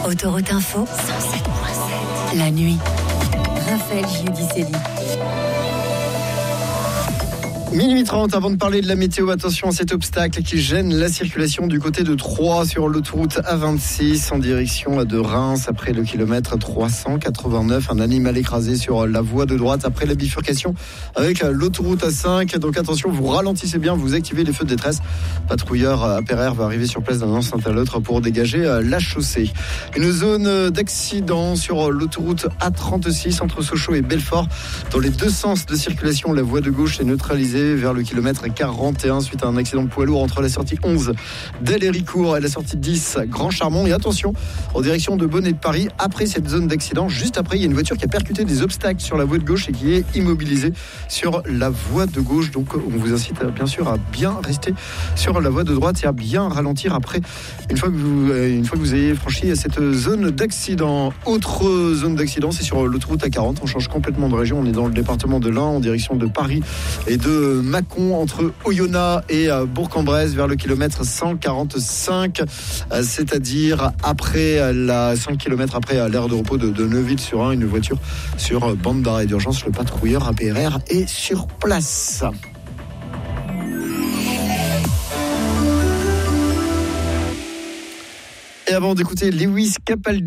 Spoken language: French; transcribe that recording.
Autoroute Info, 107.7. La nuit. Raphaël Giudicelli. Minuit 30, avant de parler de la météo, attention à cet obstacle qui gêne la circulation du côté de Troyes sur l'autoroute A26 en direction de Reims après le kilomètre 389. Un animal écrasé sur la voie de droite après la bifurcation avec l'autoroute A5. Donc attention, vous ralentissez bien, vous activez les feux de détresse. Patrouilleur APRR va arriver sur place d'un instant à l'autre pour dégager la chaussée. Une zone d'accident sur l'autoroute A36 entre Sochaux et Belfort. Dans les deux sens de circulation, la voie de gauche est neutralisée vers le kilomètre 41 suite à un accident de poids lourd entre la sortie 11 d'El-Héricourt et la sortie 10 Grand Charmont. Et attention, en direction de Bonnet de Paris, après cette zone d'accident, juste après, il y a une voiture qui a percuté des obstacles sur la voie de gauche et qui est immobilisée sur la voie de gauche. Donc on vous incite bien sûr à bien rester sur la voie de droite et à bien ralentir après, une fois que vous avez franchi cette zone d'accident. Autre zone d'accident, c'est sur l'autoroute A40. On change complètement de région, on est dans le département de l'Ain en direction de Paris et de Mâcon entre Oyonnax et Bourg-en-Bresse vers le kilomètre 145, c'est-à-dire après 5 km après l'aire de repos de Neuville-sur-Ain. Une voiture sur bande d'arrêt d'urgence. Le patrouilleur APRR est sur place. Et avant d'écouter Lewis Capaldi,